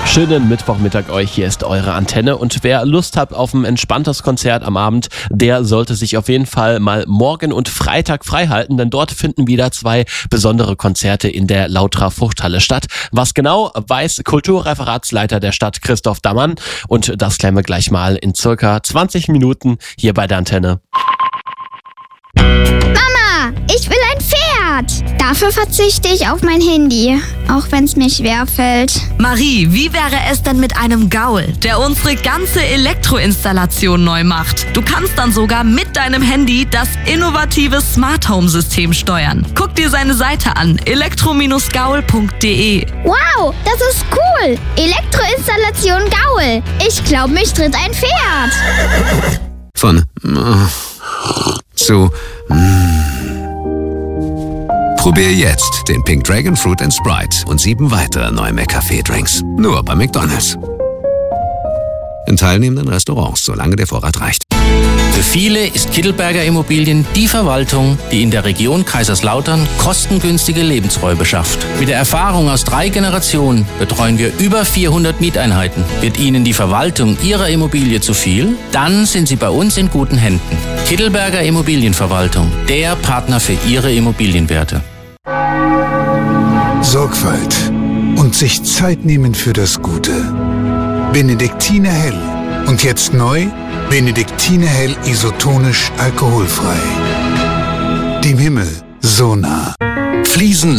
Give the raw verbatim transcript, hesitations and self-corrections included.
Schönen Mittwochmittag euch, hier ist eure Antenne und wer Lust hat auf ein entspanntes Konzert am Abend, der sollte sich auf jeden Fall mal morgen und Freitag frei halten, denn dort finden wieder zwei besondere Konzerte in der Lautra Fruchthalle statt. Was genau, weiß Kulturreferatsleiter der Stadt Christoph Dammann und das klären wir gleich mal in circa zwanzig Minuten hier bei der Antenne. Mama, ich will ein Pferd. Dafür verzichte ich auf mein Handy, auch wenn es mir schwerfällt. Marie, wie wäre es denn mit einem Gaul, der unsere ganze Elektroinstallation neu macht? Du kannst dann sogar mit deinem Handy das innovative Smart Home System steuern. Guck dir seine Seite an, elektro gaul punkt de. Wow, das ist cool. Elektroinstallation Gaul. Ich glaube, mich tritt ein Pferd. Von äh, zu mm. Probier jetzt den Pink Dragon Fruit and Sprite und sieben weitere neue McCafé-Drinks. Nur bei McDonald's. In teilnehmenden Restaurants, solange der Vorrat reicht. Für viele ist Kittelberger Immobilien die Verwaltung, die in der Region Kaiserslautern kostengünstige Lebensräume schafft. Mit der Erfahrung aus drei Generationen betreuen wir über vierhundert Mieteinheiten. Wird Ihnen die Verwaltung Ihrer Immobilie zu viel? Dann sind Sie bei uns in guten Händen. Kittelberger Immobilienverwaltung, der Partner für Ihre Immobilienwerte. Sorgfalt und sich Zeit nehmen für das Gute. Benediktiner Hell. Und jetzt neu, Benediktiner Hell isotonisch alkoholfrei. Dem Himmel so nah. Fliesen